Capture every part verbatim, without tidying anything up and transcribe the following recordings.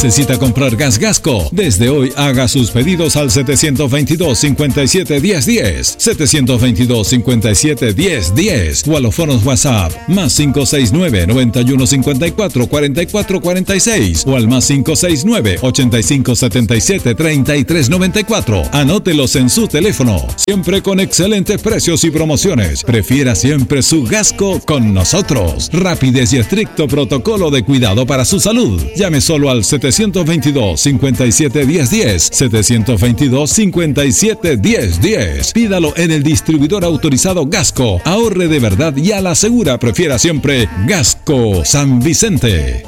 Necesita comprar gas Gasco. Desde hoy haga sus pedidos al setecientos veintidós, cincuenta y siete, diez, diez. setecientos veintidós, cincuenta y siete, diez, diez. O a los foros WhatsApp más cinco seis nueve, noventa y uno cincuenta y cuatro, cuarenta y cuatro cuarenta y seis. O al más cinco seis nueve, ochenta y cinco setenta y siete, treinta y tres noventa y cuatro. Anótelos en su teléfono. Siempre con excelentes precios y promociones. Prefiera siempre su Gasco con nosotros. Rapidez y estricto protocolo de cuidado para su salud. Llame solo al setecientos veintidós, cincuenta y siete, diez, diez. setecientos veintidós, cincuenta y siete, diez, diez. Pídalo en el distribuidor autorizado Gasco. Ahorre de verdad y a la segura. Prefiera siempre Gasco San Vicente.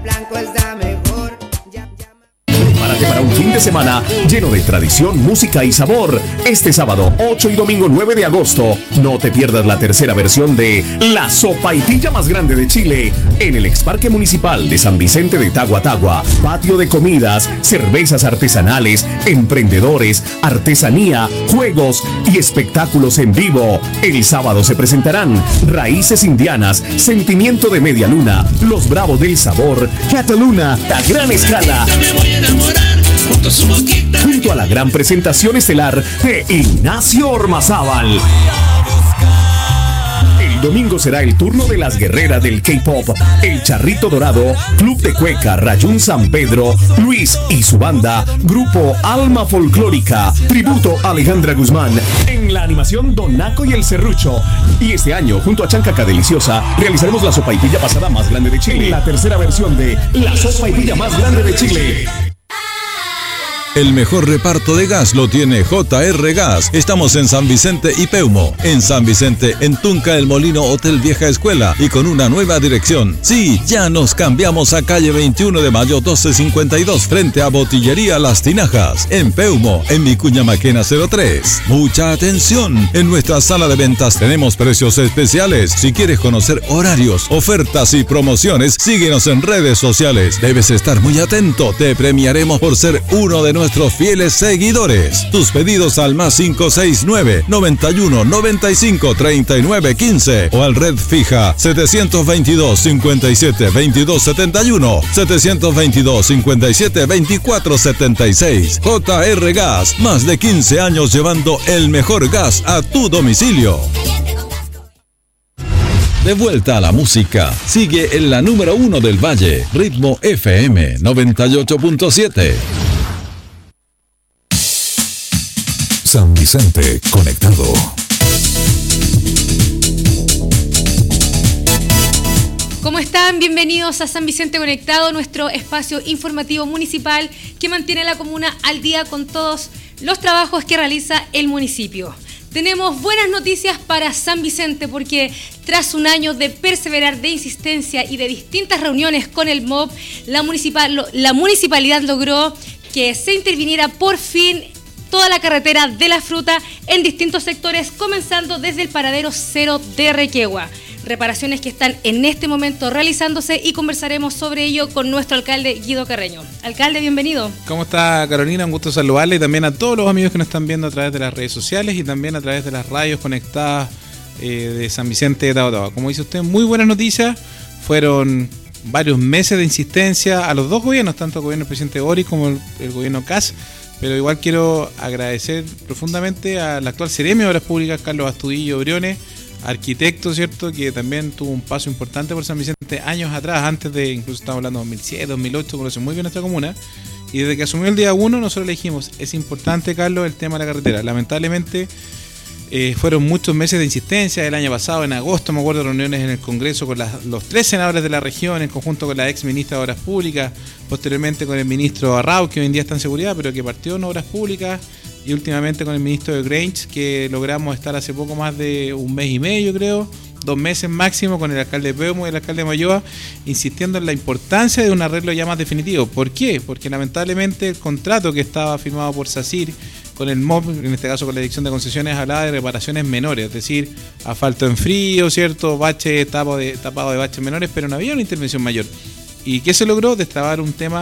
Prepárate para un fin de semana lleno de tradición, música y sabor. Este sábado ocho y domingo nueve de agosto, no te pierdas la tercera versión de La Sopaipilla más grande de Chile en el Exparque Municipal de San Vicente de Tagua Tagua. Patio de comidas, cervezas artesanales, emprendedores, artesanía, juegos y espectáculos en vivo. El sábado se presentarán Raíces Indianas, Sentimiento de Media Luna, Los Bravos del Sabor, Cataluna, La Gran Escala. Junto a la gran presentación estelar de Ignacio Ormazábal. El domingo será el turno de las guerreras del K-pop, El Charrito Dorado, Club de Cueca, Rayún San Pedro, Luis y su banda, Grupo Alma Folclórica, tributo a Alejandra Guzmán, en la animación Don Naco y el Serrucho. Y este año, junto a Chancaca Deliciosa, realizaremos la sopaipilla pasada más grande de Chile, la tercera versión de La Sopaipilla más grande de Chile. El mejor reparto de gas lo tiene J R Gas. Estamos en San Vicente y Peumo. En San Vicente, en Tunca El Molino, Hotel Vieja Escuela y con una nueva dirección. Sí, ya nos cambiamos a calle veintiuno de mayo doce cincuenta y dos frente a Botillería Las Tinajas. En Peumo, en Vicuña Maquena cero tres. Mucha atención. En nuestra sala de ventas tenemos precios especiales. Si quieres conocer horarios, ofertas y promociones, síguenos en redes sociales. Debes estar muy atento. Te premiaremos por ser uno de nuestros fieles seguidores. Tus pedidos al más cinco seis nueve, noventa y uno, noventa y cinco, treinta y nueve, quince o al red fija setecientos veintidós, cincuenta y siete, veintidós setenta y uno, setecientos veintidós, cincuenta y siete, veinticuatro setenta y seis. J R Gas, más de quince años llevando el mejor gas a tu domicilio. De vuelta a la música, sigue en la número uno del Valle, Ritmo F M noventa y ocho punto siete. San Vicente Conectado. ¿Cómo están? Bienvenidos a San Vicente Conectado, nuestro espacio informativo municipal que mantiene a la comuna al día con todos los trabajos que realiza el municipio. Tenemos buenas noticias para San Vicente porque tras un año de perseverar, de insistencia y de distintas reuniones con el M O B, la, municipal, la municipalidad logró que se interviniera por fin toda la carretera de la fruta en distintos sectores, comenzando desde el paradero cero de Requegua. Reparaciones que están en este momento realizándose y conversaremos sobre ello con nuestro alcalde Guido Carreño. Alcalde, bienvenido. ¿Cómo está, Carolina? Un gusto saludarle y también a todos los amigos que nos están viendo a través de las redes sociales y también a través de las radios conectadas eh, de San Vicente de Tagua Tagua. Como dice usted, muy buenas noticias. Fueron varios meses de insistencia a los dos gobiernos, tanto el gobierno del presidente Boric como el, el gobierno C A S. Pero igual quiero agradecer profundamente al actual Seremi de Obras Públicas, Carlos Astudillo Briones, arquitecto, ¿cierto?, que también tuvo un paso importante por San Vicente años atrás, antes de, incluso estamos hablando de dos mil siete, dos mil ocho, conoce muy bien nuestra comuna. Y desde que asumió el día uno, nosotros le dijimos, es importante, Carlos, el tema de la carretera. Lamentablemente, eh, fueron muchos meses de insistencia. El año pasado, en agosto, me acuerdo, reuniones en el Congreso con las, los tres senadores de la región, en conjunto con la ex ministra de Obras Públicas, posteriormente con el ministro Arrau, que hoy en día está en seguridad, pero que partió en Obras Públicas, y últimamente con el ministro de Grange, que logramos estar hace poco más de un mes y medio, creo, dos meses máximo, con el alcalde Peumo y el alcalde Mayoa, insistiendo en la importancia de un arreglo ya más definitivo. ¿Por qué? Porque lamentablemente el contrato que estaba firmado por SACIR con el M O B, en este caso con la Dirección de Concesiones, hablaba de reparaciones menores, es decir, asfalto en frío, ¿cierto?, bache, tapado de, tapado de baches menores, pero no había una intervención mayor. ¿Y qué se logró? Destrabar un tema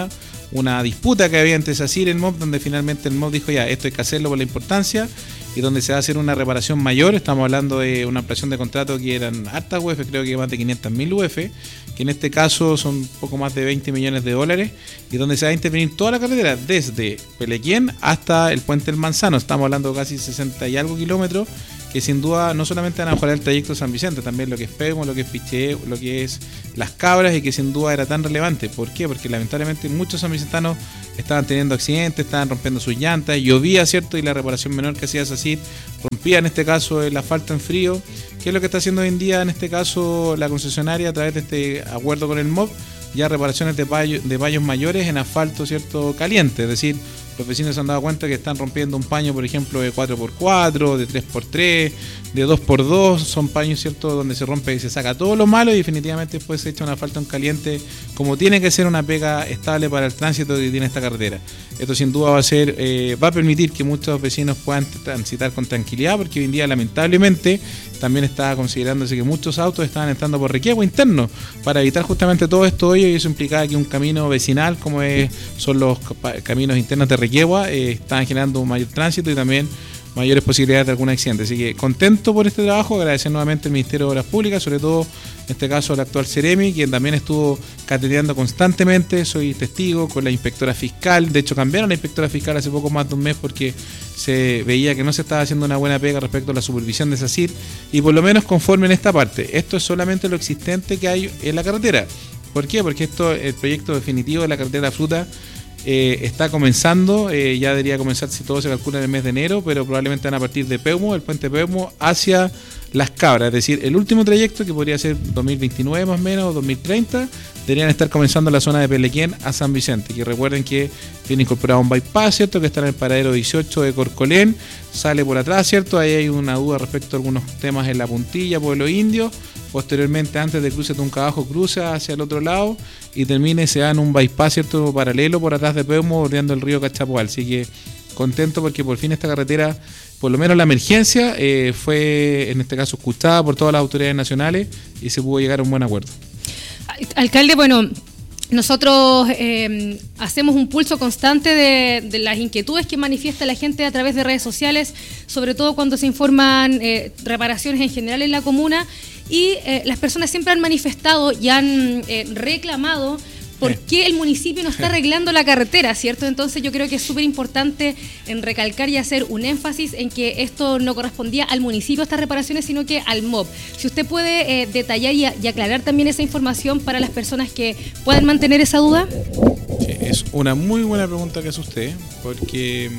una disputa que había entre SACIR y el M O B, donde finalmente el M O B dijo ya, esto hay que hacerlo por la importancia, y donde se va a hacer una reparación mayor. Estamos hablando de una ampliación de contrato que eran hartas U F, creo que más de quinientas mil U F, que en este caso son poco más de veinte millones de dólares, y donde se va a intervenir toda la carretera, desde Pelequén hasta el Puente del Manzano. Estamos hablando de casi sesenta y algo kilómetros, que sin duda no solamente van a mejorar el trayecto de San Vicente, también lo que es Peumo, lo que es Piché, lo que es Las Cabras, y que sin duda era tan relevante. ¿Por qué? Porque lamentablemente muchos sanvicentanos estaban teniendo accidentes, estaban rompiendo sus llantas, llovía, ¿cierto? Y la reparación menor que hacía SACIR rompía en este caso el asfalto en frío. ¿Qué es lo que está haciendo hoy en día en este caso la concesionaria a través de este acuerdo con el M O B? Ya reparaciones de payos, de payos mayores en asfalto, ¿cierto? Caliente, es decir, los vecinos se han dado cuenta que están rompiendo un paño, por ejemplo, de cuatro por cuatro, de tres por tres, de dos por dos, son paños, ¿cierto?, donde se rompe y se saca todo lo malo, y definitivamente después se echa un asfalto en caliente, como tiene que ser una pega estable para el tránsito que tiene esta carretera. Esto sin duda va a ser, eh, va a permitir que muchos vecinos puedan transitar con tranquilidad, porque hoy en día lamentablemente también está considerándose que muchos autos estaban entrando por Requegua interno, para evitar justamente todo esto hoyo, y eso implicaba que un camino vecinal, como es, son los caminos internos de Requegua, eh, estaban generando un mayor tránsito y también mayores posibilidades de algún accidente. Así que contento por este trabajo, agradecer nuevamente al Ministerio de Obras Públicas, sobre todo en este caso al actual Ceremi, quien también estuvo cateteando constantemente, soy testigo, con la inspectora fiscal. De hecho, cambiaron la inspectora fiscal hace poco más de un mes porque se veía que no se estaba haciendo una buena pega respecto a la supervisión de SACIR, y por lo menos conforme en esta parte. Esto es solamente lo existente que hay en la carretera. ¿Por qué? Porque esto, el proyecto definitivo de la carretera Fruta, Eh, está comenzando, eh, ya debería comenzar si todo se calcula en el mes de enero, pero probablemente van a partir de Peumo, el puente Peumo, hacia Las Cabras, es decir, el último trayecto, que podría ser dos mil veintinueve más o menos, o dos mil treinta, deberían estar comenzando en la zona de Pelequén a San Vicente, que recuerden que tiene incorporado un bypass, ¿cierto?, que está en el paradero dieciocho de Corcolén, sale por atrás, ¿cierto? Ahí hay una duda respecto a algunos temas en la puntilla, Pueblo Indio. Posteriormente, antes de cruce Tuncabajo, cruza hacia el otro lado y termine, se da en un bypass, ¿cierto?, paralelo por atrás de Peumo, bordeando el río Cachapoal. Así que contento porque por fin esta carretera, por lo menos la emergencia, eh, fue en este caso escuchada por todas las autoridades nacionales y se pudo llegar a un buen acuerdo. Alcalde, bueno, nosotros eh, hacemos un pulso constante de, de las inquietudes que manifiesta la gente a través de redes sociales, sobre todo cuando se informan eh, reparaciones en general en la comuna, y eh, las personas siempre han manifestado y han eh, reclamado por qué el municipio no está arreglando la carretera, ¿cierto? Entonces yo creo que es súper importante en recalcar y hacer un énfasis en que esto no correspondía al municipio, estas reparaciones, sino que al M O B. Si usted puede eh, detallar y, y aclarar también esa información para las personas que puedan mantener esa duda. Sí, es una muy buena pregunta que hace usted, porque,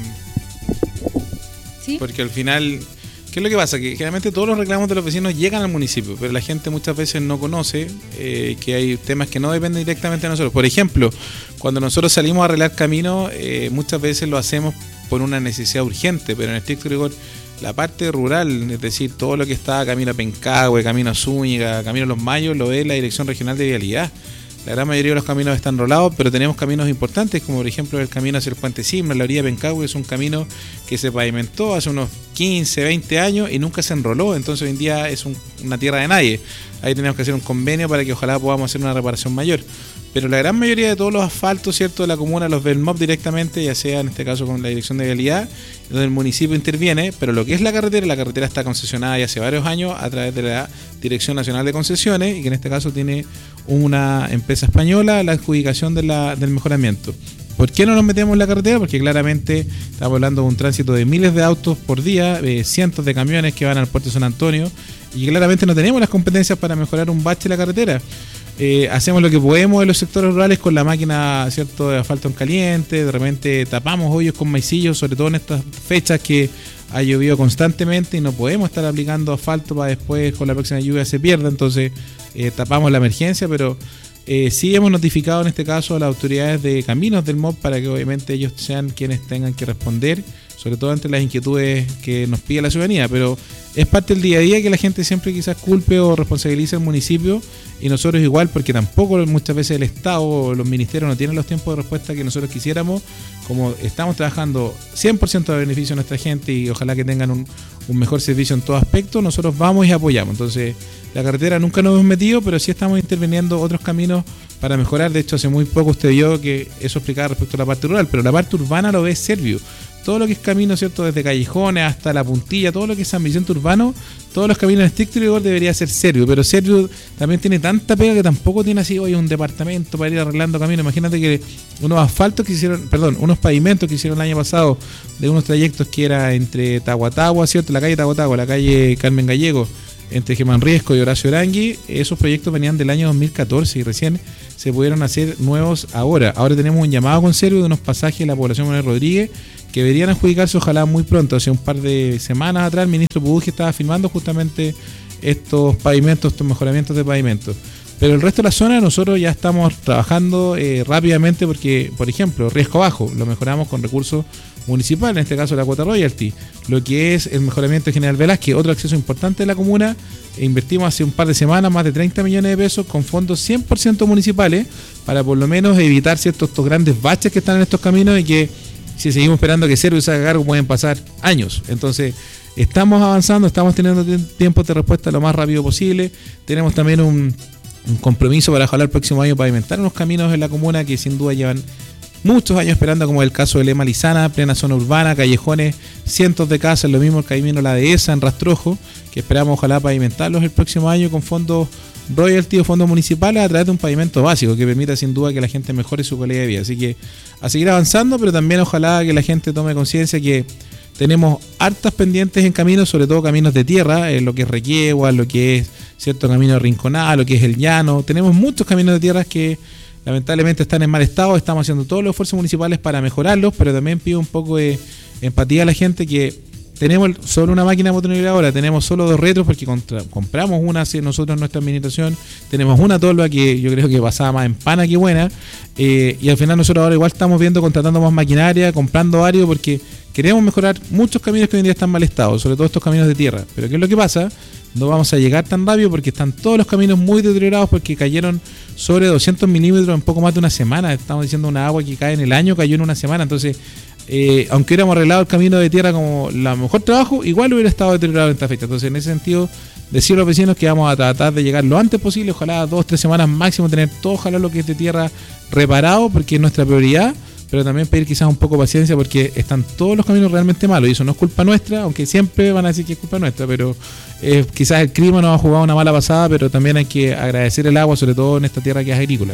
¿sí?, porque al final, ¿qué es lo que pasa? Que generalmente todos los reclamos de los vecinos llegan al municipio, pero la gente muchas veces no conoce eh, que hay temas que no dependen directamente de nosotros. Por ejemplo, cuando nosotros salimos a arreglar caminos, eh, muchas veces lo hacemos por una necesidad urgente, pero en estricto rigor, la parte rural, es decir, todo lo que está camino a Pencahue, camino a Zúñiga, camino a Los Mayos, lo ve la Dirección Regional de Vialidad. La gran mayoría de los caminos están rolados, pero tenemos caminos importantes, como por ejemplo el camino hacia el Puente Simla, la orilla de Pencahue, es un camino que se pavimentó hace unos quince, veinte años y nunca se enroló, entonces hoy en día es un, una tierra de nadie. Ahí tenemos que hacer un convenio para que ojalá podamos hacer una reparación mayor. Pero la gran mayoría de todos los asfaltos, ¿cierto?, de la comuna los ve el M O B directamente, ya sea en este caso con la Dirección de Vialidad, donde el municipio interviene, pero lo que es la carretera, la carretera está concesionada ya hace varios años a través de la Dirección Nacional de Concesiones, y que en este caso tiene una empresa española la adjudicación de la, del mejoramiento. ¿Por qué no nos metemos en la carretera? Porque claramente estamos hablando de un tránsito de miles de autos por día, eh, cientos de camiones que van al puerto de San Antonio, y claramente no tenemos las competencias para mejorar un bache de la carretera. Eh, hacemos lo que podemos en los sectores rurales con la máquina, ¿cierto?, de asfalto en caliente, de repente tapamos hoyos con maicillos, sobre todo en estas fechas que ha llovido constantemente y no podemos estar aplicando asfalto para después con la próxima lluvia se pierda, entonces eh, tapamos la emergencia, pero eh, sí hemos notificado en este caso a las autoridades de caminos del M O B para que obviamente ellos sean quienes tengan que responder, sobre todo entre las inquietudes que nos pide la ciudadanía, pero es parte del día a día que la gente siempre quizás culpe o responsabilice al municipio, y nosotros igual, porque tampoco muchas veces el Estado o los ministerios no tienen los tiempos de respuesta que nosotros quisiéramos. Como estamos trabajando cien por ciento de beneficio a nuestra gente y ojalá que tengan un, un mejor servicio en todo aspecto, nosotros vamos y apoyamos. Entonces, la carretera nunca nos hemos metido, pero sí estamos interviniendo otros caminos para mejorar. De hecho, hace muy poco usted vio que eso explicaba respecto a la parte rural, pero la parte urbana lo ve Servio. Todo lo que es camino, ¿cierto? Desde Callejones hasta La Puntilla, todo lo que es San Vicente Urbano, todos los caminos en estricto rigor debería ser Servio, pero Servio también tiene tanta pega que tampoco tiene así hoy un departamento para ir arreglando caminos. Imagínate que unos asfaltos que hicieron, perdón, unos pavimentos que hicieron el año pasado de unos trayectos que era entre Tahuatahua, ¿cierto? La calle Tahuatahua, la calle Carmen Gallego, entre Germán Riesco y Horacio Arangui. Esos proyectos venían del año dos mil catorce y recién se pudieron hacer nuevos ahora. Ahora tenemos un llamado con Servio de unos pasajes de la población Manuel Rodríguez que deberían adjudicarse ojalá muy pronto. Hace un par de semanas atrás el ministro Pubugi estaba firmando justamente estos pavimentos, estos mejoramientos de pavimentos. Pero el resto de la zona nosotros ya estamos trabajando eh, rápidamente porque, por ejemplo, Riesgo Bajo lo mejoramos con recursos municipales, en este caso la cuota royalty. Lo que es el mejoramiento de General Velázquez, otro acceso importante de la comuna, e invertimos hace un par de semanas más de treinta millones de pesos con fondos cien por ciento municipales para por lo menos evitar ciertos estos grandes baches que están en estos caminos y que si seguimos esperando que Servio se haga cargo pueden pasar años. Entonces estamos avanzando, estamos teniendo tiempos de respuesta lo más rápido posible. Tenemos también un, un compromiso para ojalá el próximo año pavimentar unos caminos en la comuna que sin duda llevan muchos años esperando, como el caso de Lema Lizana, plena zona urbana, callejones, cientos de casas, lo mismo el camino La Dehesa en Rastrojo, que esperamos ojalá pavimentarlos el próximo año con fondos royalty o fondos municipales a través de un pavimento básico que permita sin duda que la gente mejore su calidad de vida. Así que a seguir avanzando, pero también ojalá que la gente tome conciencia que tenemos hartas pendientes en caminos, sobre todo caminos de tierra, en lo que es Requiegua, lo que es cierto camino de Rinconada, lo que es el Llano. Tenemos muchos caminos de tierras que lamentablemente están en mal estado. Estamos haciendo todos los esfuerzos municipales para mejorarlos, pero también pido un poco de empatía a la gente que tenemos solo una máquina motonivladora, tenemos solo dos retros porque contra, compramos una hace nosotros en nuestra administración, tenemos una tolva que yo creo que pasaba más en pana que buena, eh, y al final nosotros ahora igual estamos viendo, contratando más maquinaria, comprando varios porque queremos mejorar muchos caminos que hoy en día están en mal estado, sobre todo estos caminos de tierra. Pero ¿qué es lo que pasa? No vamos a llegar tan rápido porque están todos los caminos muy deteriorados porque cayeron sobre doscientos milímetros en poco más de una semana. Estamos diciendo una agua que cae en el año, cayó en una semana. Entonces, eh, aunque hubiéramos arreglado el camino de tierra como la mejor trabajo, igual hubiera estado deteriorado en esta fecha. Entonces, en ese sentido, decir a los vecinos que vamos a tratar de llegar lo antes posible, ojalá dos, tres semanas máximo, tener todo, ojalá lo que es de tierra reparado, porque es nuestra prioridad. Pero también pedir quizás un poco de paciencia porque están todos los caminos realmente malos y eso no es culpa nuestra, aunque siempre van a decir que es culpa nuestra, pero eh, quizás el clima nos ha jugado una mala pasada, pero también hay que agradecer el agua, sobre todo en esta tierra que es agrícola.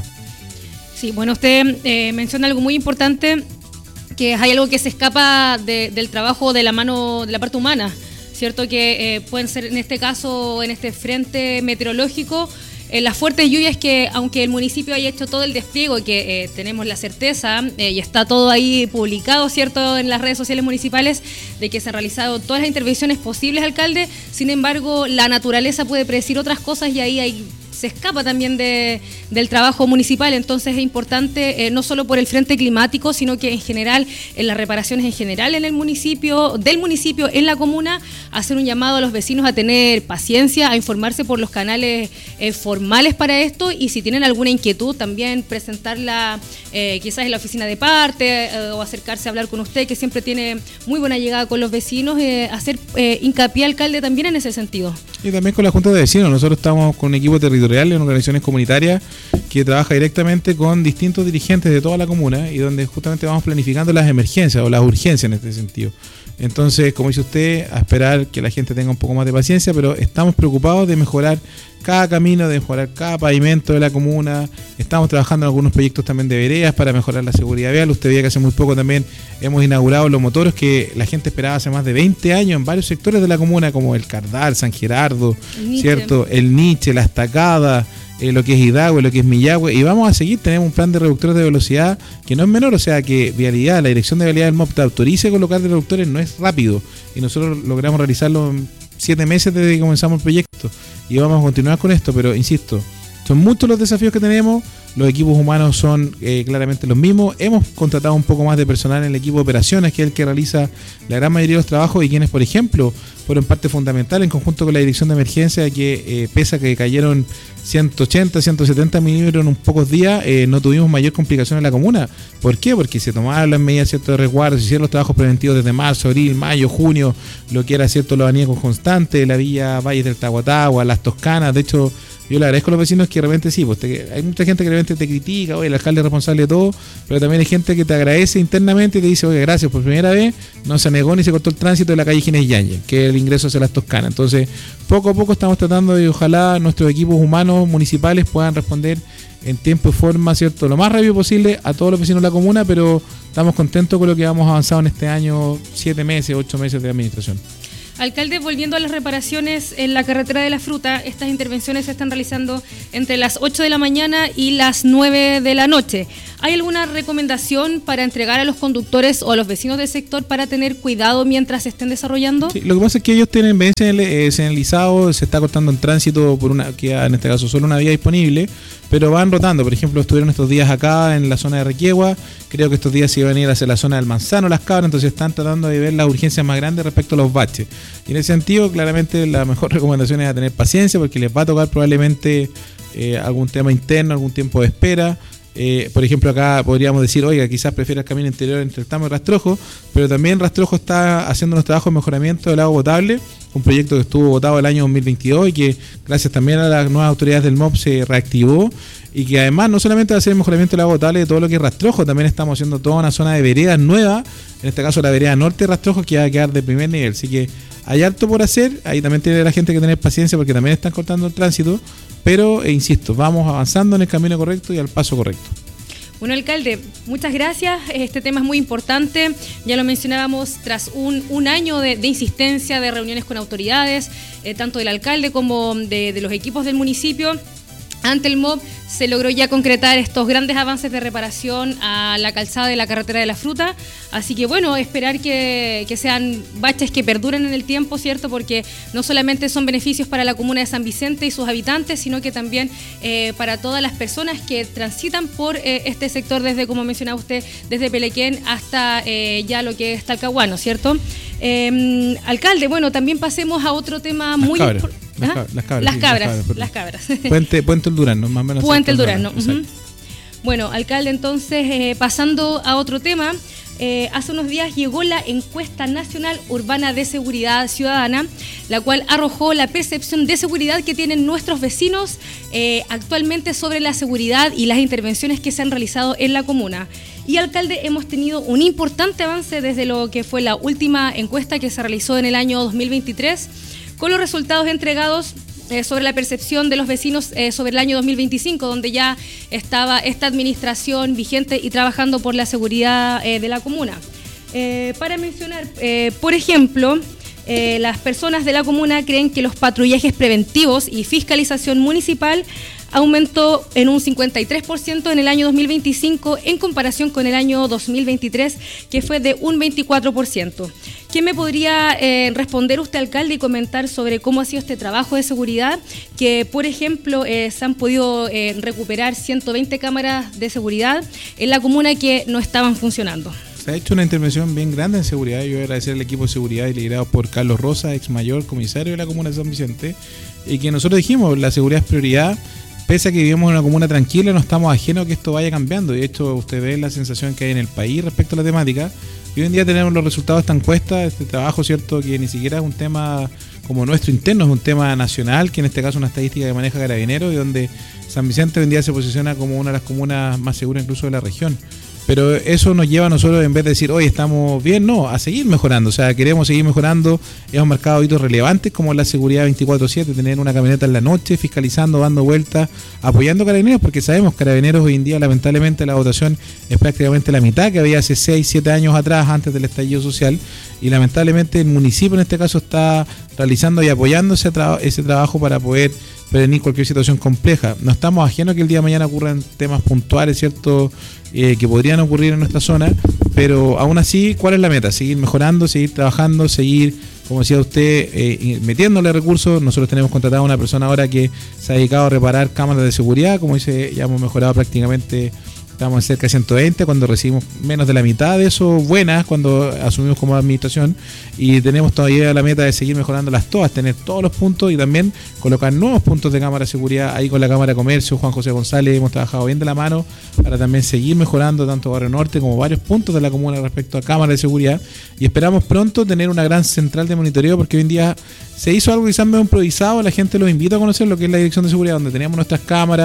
Sí, bueno, usted eh, menciona algo muy importante, que hay algo que se escapa de, del trabajo de la mano, de la parte humana, ¿cierto? Que eh, pueden ser en este caso, en este frente meteorológico, Eh, las fuertes lluvias que, aunque el municipio haya hecho todo el despliegue, que eh, tenemos la certeza eh, y está todo ahí publicado, ¿cierto?, en las redes sociales municipales, de que se han realizado todas las intervenciones posibles, alcalde. Sin embargo, la naturaleza puede predecir otras cosas y ahí hay, se escapa también de, del trabajo municipal. Entonces es importante, eh, no solo por el frente climático, sino que en general, en las reparaciones en general en el municipio, del municipio, en la comuna, hacer un llamado a los vecinos a tener paciencia, a informarse por los canales eh, formales para esto, y si tienen alguna inquietud también presentarla eh, quizás en la oficina de parte eh, o acercarse a hablar con usted, que siempre tiene muy buena llegada con los vecinos, eh, hacer eh, hincapié, alcalde, también en ese sentido. Y también con la Junta de Vecinos. Nosotros estamos con un equipo territorial en organizaciones comunitarias que trabaja directamente con distintos dirigentes de toda la comuna y donde justamente vamos planificando las emergencias o las urgencias en este sentido. Entonces, como dice usted, a esperar que la gente tenga un poco más de paciencia, pero estamos preocupados de mejorar cada camino, de mejorar cada pavimento de la comuna. Estamos trabajando en algunos proyectos también de veredas para mejorar la seguridad vial. Usted veía que hace muy poco también hemos inaugurado los motoros que la gente esperaba hace más de veinte años en varios sectores de la comuna, como el Cardal, San Gerardo, el ¿cierto? El Nietzsche, la Estacada, eh, lo que es Hidagüe, lo que es Millagüe, y vamos a seguir. Tenemos un plan de reductores de velocidad que no es menor, o sea que Vialidad, la Dirección de Vialidad del M O P te autorice colocar de reductores, no es rápido, y nosotros logramos realizarlo en siete meses desde que comenzamos el proyecto, y vamos a continuar con esto. Pero insisto, son muchos los desafíos que tenemos. Los equipos humanos son eh, claramente los mismos. Hemos contratado un poco más de personal en el equipo de operaciones, que es el que realiza la gran mayoría de los trabajos, y quienes, por ejemplo, fueron parte fundamental en conjunto con la dirección de emergencia, que eh, pese a que cayeron ciento ochenta, ciento setenta milímetros en unos pocos días, eh, no tuvimos mayor complicación en la comuna. ¿Por qué? Porque se tomaron las medidas, ¿cierto?, de resguardo, se hicieron los trabajos preventivos desde marzo, abril, mayo, junio, lo que era, ¿cierto?, los aníacos constantes, la villa Valles del Tahuatahua, las Toscanas. De hecho, yo le agradezco a los vecinos que realmente sí, pues te, hay mucha gente que realmente obviamente te critica, oye, el alcalde es responsable de todo, pero también hay gente que te agradece internamente y te dice, oye, gracias, por primera vez no se negó ni se cortó el tránsito de la calle Ginés Yáñez, que es el ingreso hacia las Toscanas. Entonces, poco a poco estamos tratando de, ojalá nuestros equipos humanos municipales puedan responder en tiempo y forma, ¿cierto?, lo más rápido posible a todos los vecinos de la comuna, pero estamos contentos con lo que hemos avanzado en este año, siete meses, ocho meses de administración. Alcalde, volviendo a las reparaciones en la carretera de la Fruta, estas intervenciones se están realizando entre las ocho de la mañana y las nueve de la noche. ¿Hay alguna recomendación para entregar a los conductores o a los vecinos del sector para tener cuidado mientras se estén desarrollando? Sí, lo que pasa es que ellos tienen bien señalizado, se está cortando en tránsito por una, que en este caso solo una vía disponible, pero van rotando. Por ejemplo, estuvieron estos días acá en la zona de Requiegua, creo que estos días se iban a ir hacia la zona del Manzano, Las Cabras, entonces están tratando de ver las urgencias más grandes respecto a los baches. Y en ese sentido, claramente la mejor recomendación es a tener paciencia, porque les va a tocar probablemente eh, algún tema interno, algún tiempo de espera. Eh, por ejemplo, acá podríamos decir, oiga, quizás prefiera el camino interior entre el Tamo y Rastrojo, pero también Rastrojo está haciendo unos trabajos de mejoramiento del agua potable, un proyecto que estuvo votado el año dos mil veintidós y que gracias también a las nuevas autoridades del M O P se reactivó, y que además no solamente va a hacer el mejoramiento del agua potable de todo lo que es Rastrojo, también estamos haciendo toda una zona de veredas nueva, en este caso la vereda norte de Rastrojo, que va a quedar de primer nivel. Así que hay harto por hacer, ahí también tiene la gente que tener paciencia porque también están cortando el tránsito, pero, e insisto, vamos avanzando en el camino correcto y al paso correcto. Bueno, alcalde, muchas gracias. Este tema es muy importante. Ya lo mencionábamos tras un, un año de, de insistencia, de reuniones con autoridades, eh, tanto del alcalde como de, de los equipos del municipio. Ante el M O B se logró ya concretar estos grandes avances de reparación a la calzada de la carretera de la Fruta. Así que bueno, esperar que, que sean baches que perduren en el tiempo, ¿cierto? Porque no solamente son beneficios para la comuna de San Vicente y sus habitantes, sino que también eh, para todas las personas que transitan por eh, este sector desde, como mencionaba usted, desde Pelequén hasta eh, ya lo que es Talcahuano, ¿cierto? Eh, alcalde, bueno, también pasemos a otro tema muy importante. Las, cab- las cabras. Las sí, cabras, las las cabras. Puente, Puente el Durano, más o menos. Puente el Durano. Durano, Uh-huh. Bueno, alcalde, entonces, eh, pasando a otro tema, eh, hace unos días llegó la encuesta nacional urbana de seguridad ciudadana, la cual arrojó la percepción de seguridad que tienen nuestros vecinos eh, actualmente sobre la seguridad y las intervenciones que se han realizado en la comuna. Y, alcalde, hemos tenido un importante avance desde lo que fue la última encuesta que se realizó en el año dos mil veintitrés, con los resultados entregados eh, sobre la percepción de los vecinos eh, sobre el año dos mil veinticinco, donde ya estaba esta administración vigente y trabajando por la seguridad eh, de la comuna. Eh, para mencionar, eh, por ejemplo, eh, las personas de la comuna creen que los patrullajes preventivos y fiscalización municipal aumentó en un cincuenta y tres por ciento en el año dos mil veinticinco en comparación con el año dos mil veintitrés, que fue de un veinticuatro por ciento. ¿Qué me podría eh, responder usted, alcalde, y comentar sobre cómo ha sido este trabajo de seguridad? Que, por ejemplo, eh, se han podido eh, recuperar ciento veinte cámaras de seguridad en la comuna que no estaban funcionando. Se ha hecho una intervención bien grande en seguridad. Yo voy a agradecer al equipo de seguridad liderado por Carlos Rosa, ex mayor comisario de la comuna de San Vicente, y que nosotros dijimos, la seguridad es prioridad. Pese a que vivimos en una comuna tranquila, no estamos ajenos a que esto vaya cambiando. De hecho, usted ve la sensación que hay en el país respecto a la temática. Y hoy en día tenemos los resultados de esta encuesta, este trabajo, cierto, que ni siquiera es un tema como nuestro interno, es un tema nacional, que en este caso es una estadística que maneja Carabineros, y donde San Vicente hoy en día se posiciona como una de las comunas más seguras incluso de la región. Pero eso nos lleva a nosotros, en vez de decir, hoy estamos bien, no, a seguir mejorando. O sea, queremos seguir mejorando. Hemos marcado hitos relevantes como la seguridad veinticuatro siete, tener una camioneta en la noche, fiscalizando, dando vueltas, apoyando a Carabineros, porque sabemos que Carabineros hoy en día, lamentablemente, la votación es prácticamente la mitad que había hace seis, siete años atrás, antes del estallido social. Y lamentablemente el municipio en este caso está realizando y apoyando ese, tra- ese trabajo para poder prevenir cualquier situación compleja. No estamos ajenos a que el día de mañana ocurran temas puntuales, ¿cierto?, eh, que podrían ocurrir en nuestra zona, pero aún así, ¿cuál es la meta? Seguir mejorando, seguir trabajando, seguir, como decía usted, eh, metiéndole recursos. Nosotros tenemos contratado a una persona ahora que se ha dedicado a reparar cámaras de seguridad, como dice, ya hemos mejorado prácticamente. Estamos en cerca de ciento veinte, cuando recibimos menos de la mitad de eso buenas cuando asumimos como administración, y tenemos todavía la meta de seguir mejorándolas todas, tener todos los puntos y también colocar nuevos puntos de cámara de seguridad. Ahí con la Cámara de Comercio, Juan José González, hemos trabajado bien de la mano para también seguir mejorando tanto Barrio Norte como varios puntos de la comuna respecto a cámaras de seguridad, y esperamos pronto tener una gran central de monitoreo, porque hoy en día se hizo algo quizás medio improvisado. La gente los invita a conocer lo que es la Dirección de Seguridad, donde teníamos nuestras cámaras,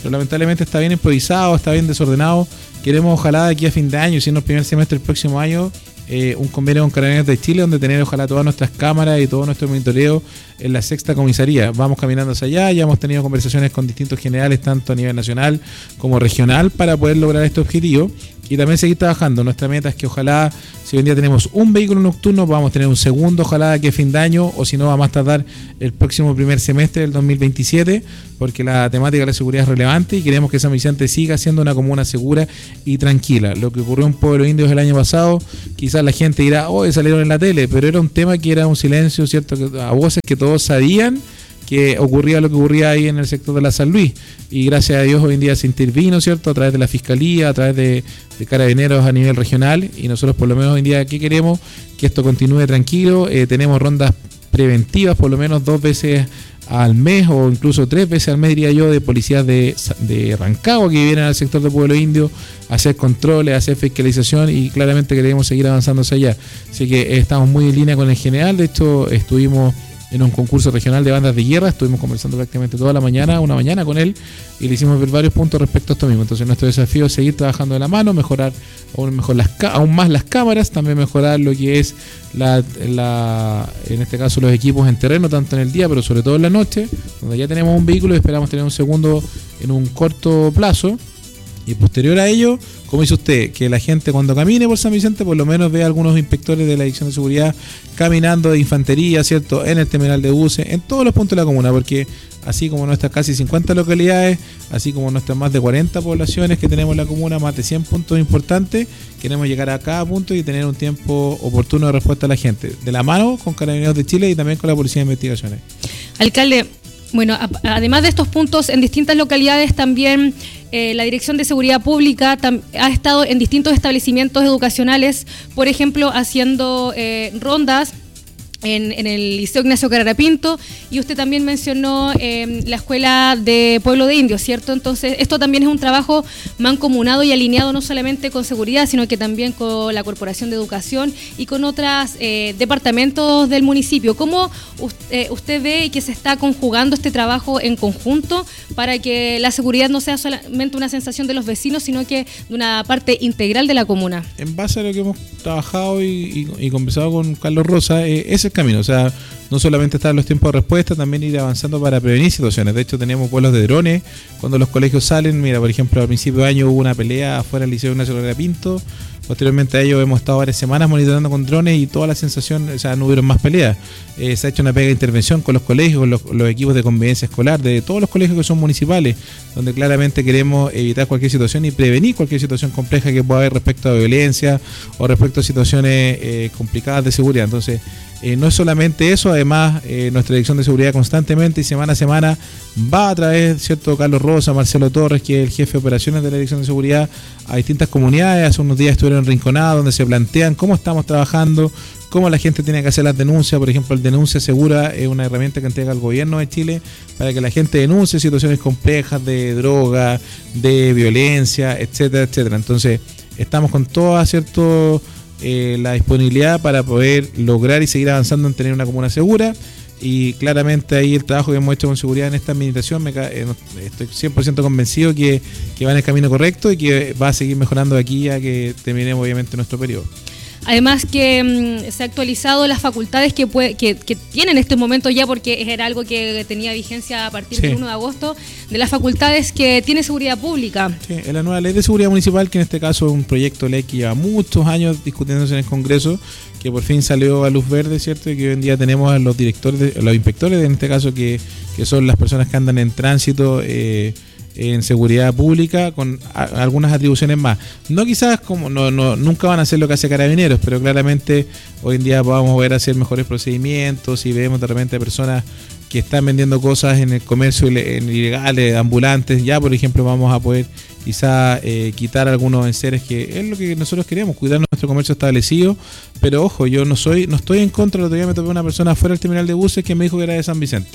pero lamentablemente está bien improvisado, está bien desordenado. Queremos ojalá de aquí a fin de año, siendo el primer semestre del próximo año, eh, un convenio con Carabineros de Chile donde tener ojalá todas nuestras cámaras y todo nuestro monitoreo en la sexta comisaría. Vamos caminando hacia allá, ya hemos tenido conversaciones con distintos generales, tanto a nivel nacional como regional, para poder lograr este objetivo y también seguir trabajando. Nuestra meta es que ojalá, si hoy en día tenemos un vehículo nocturno, vamos a tener un segundo, ojalá de aquí a fin de año, o si no, va a más tardar el próximo primer semestre del dos mil veintisiete, porque la temática de la seguridad es relevante y queremos que San Vicente siga siendo una comuna segura y tranquila. Lo que ocurrió en Pueblo Indios el año pasado, quizás la gente dirá, oh, salieron en la tele, pero era un tema que era un silencio, ¿cierto? A voces que todos sabían que ocurría lo que ocurría ahí en el sector de la San Luis, y gracias a Dios hoy en día se intervino, ¿cierto? A través de la Fiscalía, a través de, de Carabineros a nivel regional, y nosotros por lo menos hoy en día, ¿qué queremos? Que esto continúe tranquilo. Eh, tenemos rondas preventivas por lo menos dos veces al mes o incluso tres veces al mes, diría yo, de policías de, de Rancagua que vienen al sector de Pueblo Indio a hacer controles, a hacer fiscalización, y claramente queremos seguir avanzando hacia allá. Así que eh, estamos muy en línea con el general. De hecho, estuvimos en un concurso regional de bandas de guerra, estuvimos conversando prácticamente toda la mañana, una mañana con él, y le hicimos ver varios puntos respecto a esto mismo. Entonces nuestro desafío es seguir trabajando de la mano, mejorar aún, mejor las, aún más las cámaras, también mejorar lo que es la, la, en este caso los equipos en terreno, tanto en el día, pero sobre todo en la noche, donde ya tenemos un vehículo y esperamos tener un segundo en un corto plazo. Y posterior a ello, como dice usted, que la gente cuando camine por San Vicente por lo menos vea algunos inspectores de la Dirección de Seguridad caminando de infantería, ¿cierto? En el terminal de buses, en todos los puntos de la comuna, porque así como nuestras casi cincuenta localidades, así como nuestras más de cuarenta poblaciones que tenemos en la comuna, más de cien puntos importantes, queremos llegar a cada punto y tener un tiempo oportuno de respuesta a la gente, de la mano con Carabineros de Chile y también con la Policía de Investigaciones. Alcalde, bueno, a, además de estos puntos en distintas localidades, también eh, la Dirección de Seguridad Pública tam, ha estado en distintos establecimientos educacionales, por ejemplo, haciendo eh, rondas En, en el Liceo Ignacio Carrera Pinto, y usted también mencionó eh, la Escuela de Pueblo de Indios, ¿cierto? Entonces, esto también es un trabajo mancomunado y alineado no solamente con seguridad, sino que también con la Corporación de Educación y con otros eh, departamentos del municipio. ¿Cómo usted, eh, usted ve que se está conjugando este trabajo en conjunto para que la seguridad no sea solamente una sensación de los vecinos, sino que de una parte integral de la comuna? En base a lo que hemos trabajado y, y, y conversado con Carlos Rosa, eh, ese camino, o sea, no solamente estar en los tiempos de respuesta, también ir avanzando para prevenir situaciones. De hecho, tenemos vuelos de drones cuando los colegios salen. Mira, por ejemplo, al principio de año hubo una pelea afuera del Liceo Ignacio Carrera Pinto. Posteriormente a ello hemos estado varias semanas monitoreando con drones y toda la sensación, o sea, no hubieron más peleas. Eh, se ha hecho una pega de intervención con los colegios, con los, los equipos de convivencia escolar, de todos los colegios que son municipales, donde claramente queremos evitar cualquier situación y prevenir cualquier situación compleja que pueda haber respecto a violencia o respecto a situaciones eh, complicadas de seguridad. Entonces, Eh, no es solamente eso, además eh, nuestra Dirección de Seguridad constantemente y semana a semana va a través, ¿cierto? Carlos Rosa, Marcelo Torres, que es el jefe de operaciones de la Dirección de Seguridad, a distintas comunidades. Hace unos días estuvieron en Rinconada, donde se plantean cómo estamos trabajando, cómo la gente tiene que hacer las denuncias. Por ejemplo, el Denuncia Segura es una herramienta que entrega el gobierno de Chile para que la gente denuncie situaciones complejas de droga, de violencia, etcétera, etcétera. Entonces, estamos con toda, ¿cierto?, Eh, la disponibilidad para poder lograr y seguir avanzando en tener una comuna segura, y claramente ahí el trabajo que hemos hecho con seguridad en esta administración, me, eh, estoy cien por ciento convencido que, que va en el camino correcto y que va a seguir mejorando de aquí a que terminemos obviamente nuestro periodo. Además que mmm, se ha actualizado las facultades que, puede, que, que tienen en estos momentos ya, porque era algo que tenía vigencia a partir sí. del uno de agosto, de las facultades que tiene seguridad pública. Sí, es la nueva ley de seguridad municipal, que en este caso es un proyecto de ley que lleva muchos años discutiéndose en el Congreso, que por fin salió a luz verde, ¿cierto? Y que hoy en día tenemos a los directores, de, los inspectores en este caso, que, que son las personas que andan en tránsito, eh, en seguridad pública, con a, algunas atribuciones más. No quizás como no, no nunca van a hacer lo que hace Carabineros, pero claramente hoy en día vamos a poder hacer mejores procedimientos, y vemos de repente personas que están vendiendo cosas en el comercio ilegal, ambulantes. Ya, por ejemplo, vamos a poder quizá eh, quitar algunos enseres, que es lo que nosotros queremos, cuidar nuestro comercio establecido. Pero ojo, yo no soy no estoy en contra. El otro día me topé una persona fuera del terminal de buses que me dijo que era de San Vicente.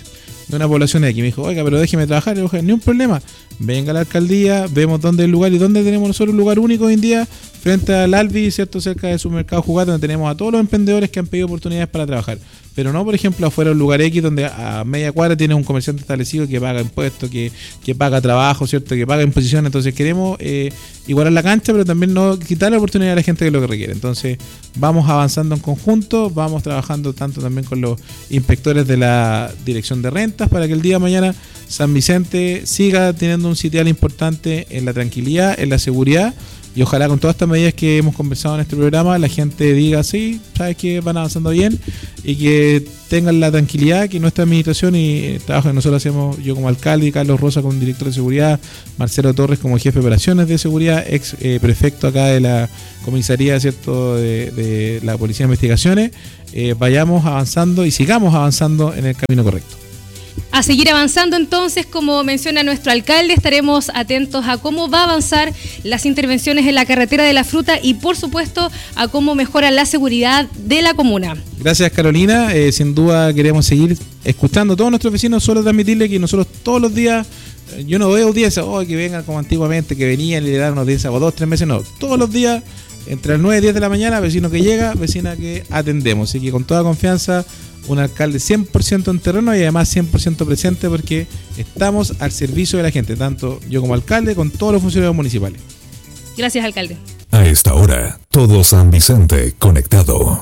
de una población X. Me dijo, oiga, pero déjeme trabajar. Y yo dije, ni un problema. Venga a la alcaldía, vemos dónde es el lugar y dónde tenemos nosotros un lugar único hoy en día frente al Albi, ¿cierto? Cerca de Supermercado Juguete, donde tenemos a todos los emprendedores que han pedido oportunidades para trabajar. Pero no, por ejemplo, afuera de un lugar X donde a media cuadra tienes un comerciante establecido que paga impuestos, que, que paga trabajo, ¿cierto? Que paga imposiciones. Entonces queremos eh, igualar la cancha, pero también no quitar la oportunidad a la gente que lo que requiere. Entonces vamos avanzando en conjunto, vamos trabajando tanto también con los inspectores de la Dirección de Rentas para que el día de mañana San Vicente siga teniendo un sitial importante en la tranquilidad, en la seguridad. Y ojalá con todas estas medidas que hemos conversado en este programa, la gente diga, sí, sabes que van avanzando bien y que tengan la tranquilidad que nuestra administración y el trabajo que nosotros hacemos, yo como alcalde y Carlos Rosa como director de seguridad, Marcelo Torres como jefe de operaciones de seguridad, ex eh, prefecto acá de la comisaría, ¿cierto?, de, de la Policía de Investigaciones, eh, vayamos avanzando y sigamos avanzando en el camino correcto. A seguir avanzando entonces, como menciona nuestro alcalde, estaremos atentos a cómo va a avanzar las intervenciones en la carretera de la Fruta y por supuesto a cómo mejora la seguridad de la comuna. Gracias, Carolina, eh, sin duda queremos seguir escuchando a todos nuestros vecinos, solo transmitirles que nosotros todos los días, yo no veo audiencia, oh, que vengan como antiguamente, que venían y le daban audiencia por dos, tres meses, no, todos los días entre las nueve y diez de la mañana, vecino que llega, vecina que atendemos, así que con toda confianza, un alcalde cien por ciento en terreno y además cien por ciento presente porque estamos al servicio de la gente, tanto yo como alcalde, con todos los funcionarios municipales. Gracias, alcalde. A esta hora, todo San Vicente conectado.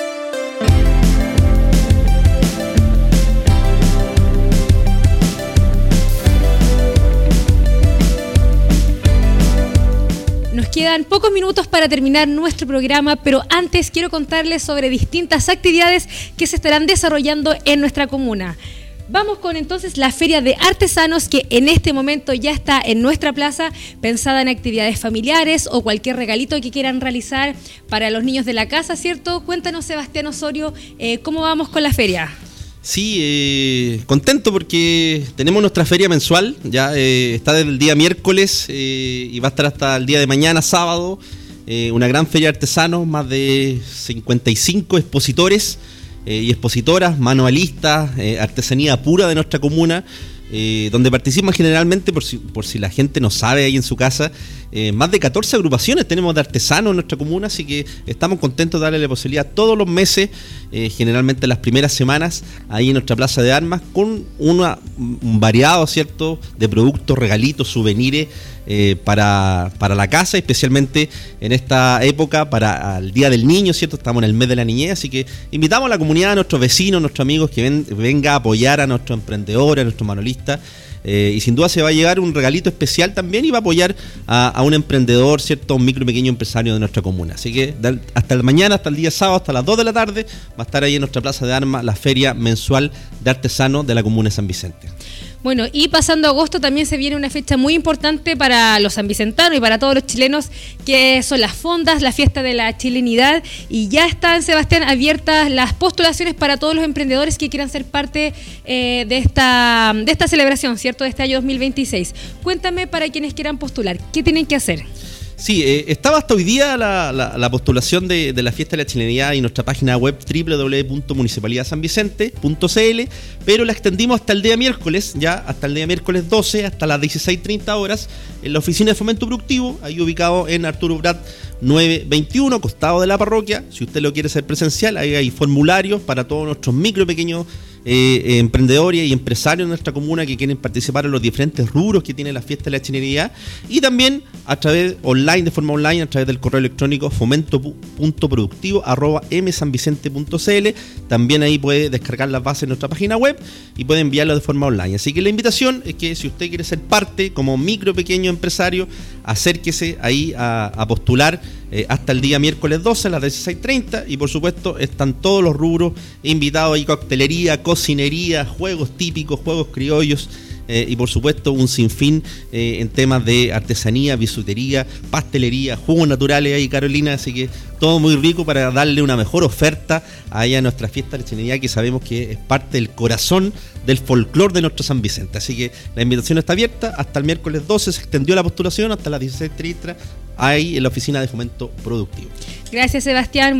Nos quedan pocos minutos para terminar nuestro programa, pero antes quiero contarles sobre distintas actividades que se estarán desarrollando en nuestra comuna. Vamos con entonces la Feria de Artesanos, que en este momento ya está en nuestra plaza, pensada en actividades familiares o cualquier regalito que quieran realizar para los niños de la casa, ¿cierto? Cuéntanos, Sebastián Osorio, eh, ¿cómo vamos con la feria? Sí, eh, contento porque tenemos nuestra feria mensual, ya eh, está desde el día miércoles eh, y va a estar hasta el día de mañana, sábado, eh, una gran feria de artesanos, más de cincuenta y cinco expositores eh, y expositoras, manualistas, eh, artesanía pura de nuestra comuna, eh, donde participan generalmente, por si, por si la gente no sabe ahí en su casa, eh, más de catorce agrupaciones tenemos de artesanos en nuestra comuna, así que estamos contentos de darle la posibilidad todos los meses, eh, generalmente las primeras semanas, ahí en nuestra plaza de armas, con una, un variado, ¿cierto?, de productos, regalitos, souvenirs, eh, para, para la casa, especialmente en esta época, para el Día del Niño, ¿cierto? Estamos en el mes de la niñez, así que invitamos a la comunidad, a nuestros vecinos, a nuestros amigos, que ven, venga a apoyar a nuestros emprendedores, a nuestros manualistas. Eh, y sin duda se va a llegar un regalito especial también y va a apoyar a, a un emprendedor, ¿cierto? A un micro y pequeño empresario de nuestra comuna. Así que hasta el mañana, hasta el día sábado, hasta las dos de la tarde, va a estar ahí en nuestra plaza de armas la feria mensual de artesanos de la comuna de San Vicente. Bueno, y pasando a agosto también se viene una fecha muy importante para los sanvicentanos y para todos los chilenos, que son las fondas, la fiesta de la chilenidad, y ya están, Sebastián, abiertas las postulaciones para todos los emprendedores que quieran ser parte eh, de esta de esta celebración, ¿cierto?, de este año dos mil veintiséis. Cuéntame, para quienes quieran postular, ¿qué tienen que hacer? Sí, eh, estaba hasta hoy día la, la, la postulación de, de la fiesta de la chilenidad en nuestra página web doble u doble u doble u punto municipalidad san vicente punto c l, pero la extendimos hasta el día miércoles, ya hasta el día miércoles doce, hasta las dieciséis treinta horas, en la oficina de Fomento Productivo, ahí ubicado en Arturo Prat novecientos veintiuno, costado de la parroquia. Si usted lo quiere hacer presencial, ahí hay formularios para todos nuestros micro y pequeños eh, eh, emprendedores y empresarios de nuestra comuna que quieren participar en los diferentes rubros que tiene la fiesta de la chileridad, y también a través online, de forma online, a través del correo electrónico fomento punto productivo arroba m san vicente punto c l. También ahí puede descargar las bases en nuestra página web y puede enviarlo de forma online. Así que la invitación es que si usted quiere ser parte como micro pequeño empresario, acérquese ahí a, a postular eh, hasta el día miércoles doce a las dieciséis treinta, y por supuesto están todos los rubros invitados ahí: coctelería, cocinería, juegos típicos, juegos criollos, eh, y por supuesto un sinfín eh, en temas de artesanía, bisutería, pastelería, jugos naturales ahí, Carolina. Así que todo muy rico para darle una mejor oferta ahí a nuestra fiesta de la chilenidad, que sabemos que es parte del corazón del folclore de nuestro San Vicente. Así que la invitación está abierta hasta el miércoles doce, se extendió la postulación hasta las dieciséis treinta ahí en la oficina de Fomento Productivo. Gracias, Sebastián. Bueno,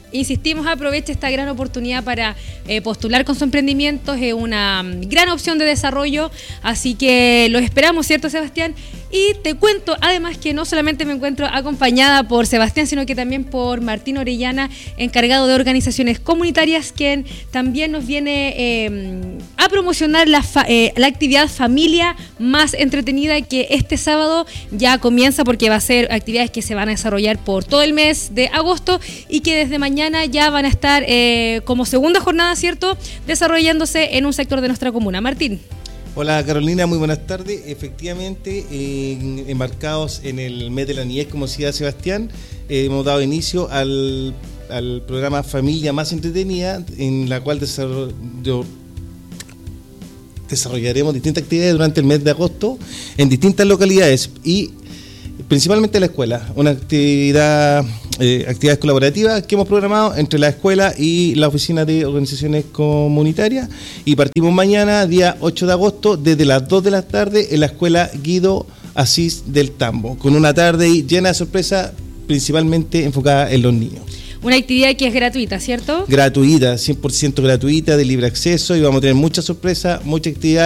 insistimos, aproveche esta gran oportunidad para eh, postular con su emprendimiento. Es una gran opción de desarrollo, así que los esperamos, ¿cierto, Sebastián? Y te cuento además que no solamente me encuentro acompañada por Sebastián, sino que también por Martín Orellana, encargado de organizaciones comunitarias, quien también nos viene eh, a promocionar la, fa- eh, la actividad Familia Más Entretenida, que este sábado ya comienza, porque va a ser actividades que se van a desarrollar por todo el mes de agosto y que desde mañana ya van a estar eh, como segunda jornada, ¿cierto?, desarrollándose en un sector de nuestra comuna. Martín. Hola Carolina, muy buenas tardes. Efectivamente, eh, enmarcados en el mes de la niñez, como decía Sebastián, eh, hemos dado inicio al, al programa Familia Más Entretenida, en la cual desarrollo, desarrollaremos distintas actividades durante el mes de agosto en distintas localidades y principalmente la escuela. Una actividad, eh, actividades colaborativas que hemos programado entre la escuela y la oficina de organizaciones comunitarias, y partimos mañana, día ocho de agosto, desde las dos de la tarde en la escuela Guido Asís del Tambo, con una tarde llena de sorpresas, principalmente enfocada en los niños. Una actividad que es gratuita, ¿cierto? Gratuita, cien por ciento gratuita, de libre acceso, y vamos a tener muchas sorpresas, mucha actividad.